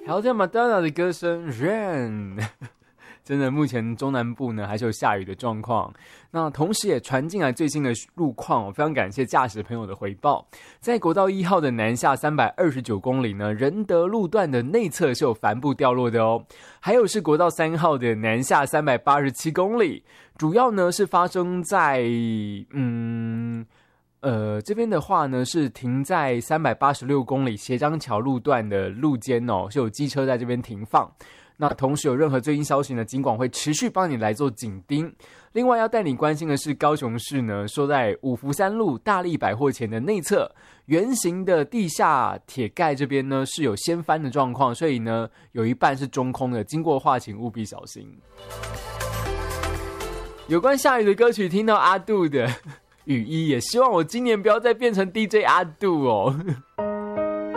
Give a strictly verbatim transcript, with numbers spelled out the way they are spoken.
还有像麦当娜的歌声 Rain。真的，目前中南部呢还是有下雨的状况。那同时也传进来最新的路况，我非常感谢驾驶朋友的回报。在国道一号的南下三百二十九公里呢，仁德路段的内侧是有帆布掉落的哦。还有是国道三号的南下三百八十七公里，主要呢是发生在嗯。呃，这边的话呢是停在三百八十六公里斜张桥路段的路肩哦，是有机车在这边停放。那同时有任何最新消息呢，警广会持续帮你来做紧盯。另外要带你关心的是，高雄市呢说在五福三路大利百货前的内侧圆形的地下铁盖这边呢是有掀翻的状况，所以呢有一半是中空的，经过的话请务必小心。有关下雨的歌曲，听到阿杜的雨衣，也希望我今年不要再变成 D J 阿杜哦。